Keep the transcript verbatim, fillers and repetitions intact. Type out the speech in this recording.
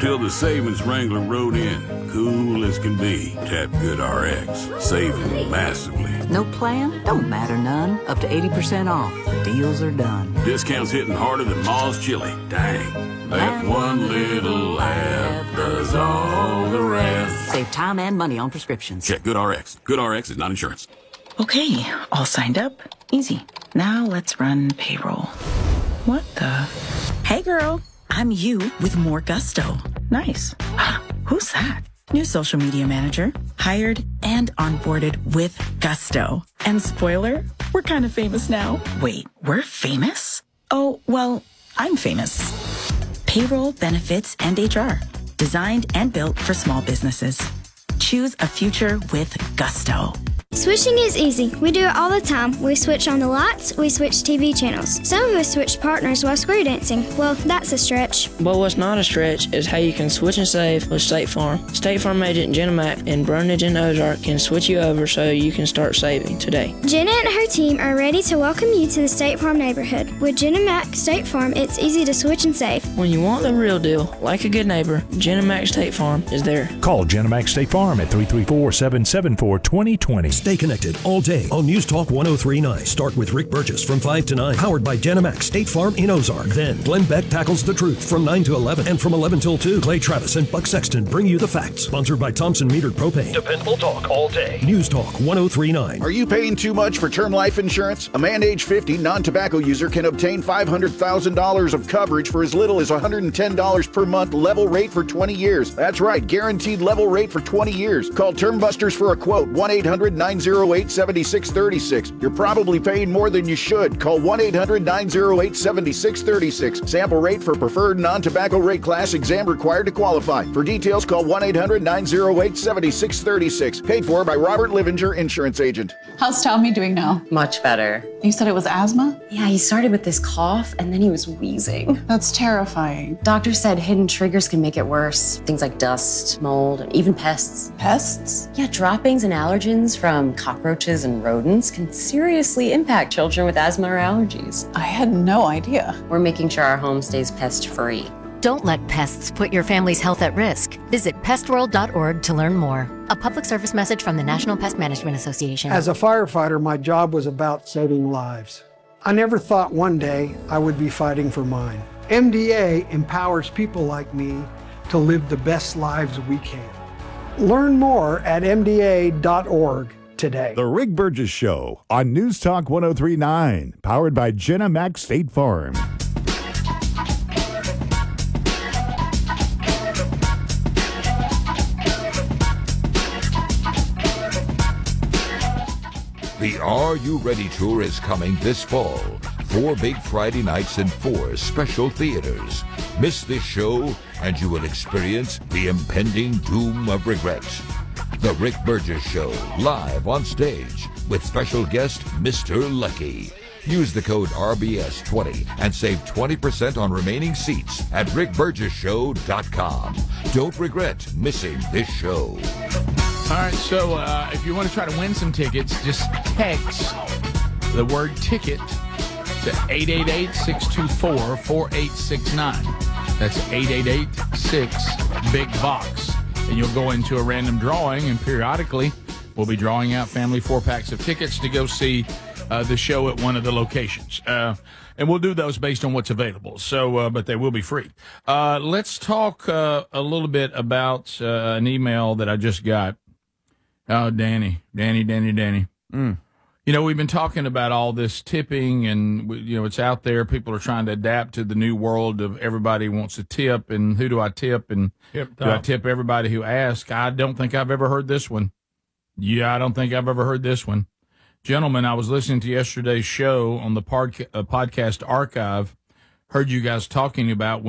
till the savings Wrangler rode in. Cool as can be. Tap GoodRx. Saving massively. No plan? Don't matter none. Up to eighty percent off. The deals are done. Discounts hitting harder than Ma's chili. Dang. That one little app does all the rest. Save time and money on prescriptions. Check GoodRx. GoodRx is not insurance. Okay, all signed up. Easy. Now let's run payroll. What the? Hey girl, I'm you with more gusto. Nice. Who's that? New social media manager. Hired and onboarded with gusto. And spoiler, we're kind of famous now. Wait, we're famous? Oh, well, I'm famous. Payroll, benefits, and H R. Designed and built for small businesses. Choose a future with gusto. Switching is easy. We do it all the time. We switch on the lights, we switch T V channels. Some of us switch partners while square dancing. Well, that's a stretch. But what's not a stretch is how you can switch and save with State Farm. State Farm agent Jenna Mack in Brundage and Ozark can switch you over so you can start saving today. Jenna and her team are ready to welcome you to the State Farm neighborhood. With Jenna Mack State Farm, it's easy to switch and save. When you want the real deal, like a good neighbor, Jenna Mack State Farm is there. Call Jenna Mack State Farm at three three four, seven seven four, two zero two zero. Stay connected all day on News Talk one oh three point nine. Start with Rick Burgess from five to nine. Powered by Jenna Mack State Farm in Ozark. Then Glenn Beck tackles the truth from nine to eleven. And from eleven till two, Clay Travis and Buck Sexton bring you the facts. Sponsored by Thompson Metered Propane. Dependable talk all day. News Talk one oh three point nine. Are you paying too much for term life insurance? A man age fifty non-tobacco user can obtain five hundred thousand dollars of coverage for as little as one hundred ten dollars per month, level rate for twenty years. That's right, guaranteed level rate for twenty years. Call Term Busters for a quote, one eight hundred, nine oh eight, seven six three six. You're probably paying more than you should. Call one eight hundred, nine oh eight, seven six three six. Sample rate for preferred non-tobacco rate class. Exam required to qualify. For details, call one eight hundred, nine oh eight, seven six three six. Paid for by Robert Livinger, insurance agent. How's Tommy doing now? Much better. You said it was asthma? Yeah, he started with this cough and then he was wheezing. That's terrifying. Doctor said hidden triggers can make it worse. Things like dust, mold, and even pests. Pests? Yeah, droppings and allergens from cockroaches and rodents can seriously impact children with asthma or allergies. I had no idea. We're making sure our home stays pest-free. Don't let pests put your family's health at risk. Visit pest world dot org to learn more. A public service message from the National Pest Management Association. As a firefighter, my job was about saving lives. I never thought one day I would be fighting for mine. M D A empowers people like me to live the best lives we can. Learn more at M D A dot org today. The Rick Burgess Show on News Talk one oh three point nine, powered by Jenna Mack State Farm. The Are You Ready Tour is coming this fall. Four big Friday nights in four special theaters. Miss this show and you will experience the impending doom of regret. The Rick Burgess Show, live on stage with special guest Mister Lucky. Use the code R B S twenty and save twenty percent on remaining seats at rick burgess show dot com. Don't regret missing this show. All right, so uh, if you want to try to win some tickets, just text the word ticket to eight eight eight, six two four, four eight six nine. That's eight eight eight, six, big box. And you'll go into a random drawing, and periodically we'll be drawing out family four-packs of tickets to go see uh, the show at one of the locations. Uh, and we'll do those based on what's available, So, uh, but they will be free. Uh, let's talk uh, a little bit about uh, an email that I just got. Oh, Danny, Danny, Danny, Danny. Mm. You know, we've been talking about all this tipping, and, you know, it's out there. People are trying to adapt to the new world of everybody wants to tip, and who do I tip, and Tip do I tip everybody who asks? I don't think I've ever heard this one. Yeah, I don't think I've ever heard this one. Gentlemen, I was listening to yesterday's show on the podca- uh, podcast archive, heard you guys talking about